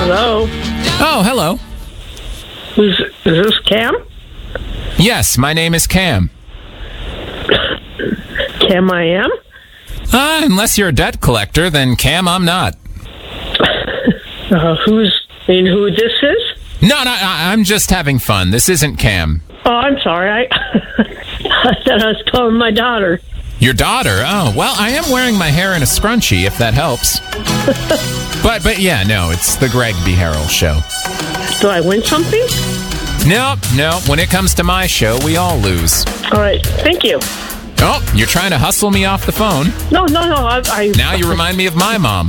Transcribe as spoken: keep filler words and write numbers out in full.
Hello. Oh, hello. Who's, is this Cam? Yes, my name is Cam. Cam I am? Uh, unless you're a debt collector, then Cam, I'm not. Uh, who's, I mean, who this is? No, no, I- I'm just having fun. This isn't Cam. Oh, I'm sorry. I, I thought I was calling my daughter. Your daughter? Oh, well, I am wearing my hair in a scrunchie, if that helps. but, but yeah, no, it's the Greg B. Harrell Show. Do I win something? No, no, when it comes to my show, we all lose. All right. Thank you. Oh, you're trying to hustle me off the phone. No, no, no. I, I Now you remind me of my mom.